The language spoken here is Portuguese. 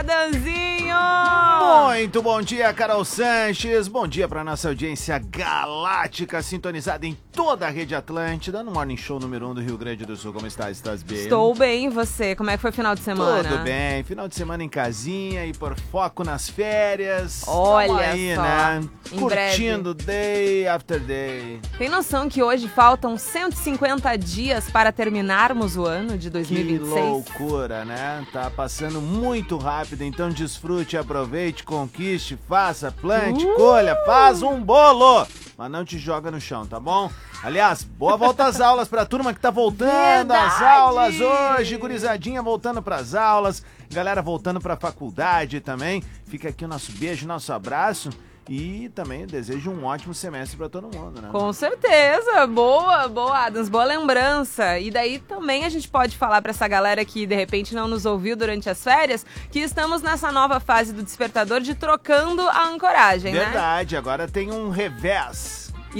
Danzinho! Muito bom dia, Carol Sanches. Bom dia para nossa audiência galáctica, sintonizada em toda a rede Atlântida, no Morning Show número 1 do Rio Grande do Sul. Como está? Estás bem? Estou bem, e você? Como é que foi o final de semana? Tudo bem. Final de semana em casinha e por foco nas férias. Olha Tamo aí, só. né? Em Curtindo day after day. Tem noção que hoje faltam 150 dias para terminarmos o ano de Que 2026? loucura, né? Tá passando muito rápido, então desfrute, aproveite, conquiste, faça, plante, colha, faz um bolo, mas não te joga no chão, tá bom? Aliás, boa volta às aulas pra turma que tá voltando às aulas hoje, gurizadinha voltando pras aulas, galera voltando pra faculdade também. Fica aqui o nosso beijo, nosso abraço. E também desejo um ótimo semestre para todo mundo, né? Com certeza, boa, Adams, boa lembrança. E daí também a gente pode falar para essa galera que de repente não nos ouviu durante as férias, que estamos nessa nova fase do Despertador de trocando a ancoragem, né? Verdade, agora tem um revés.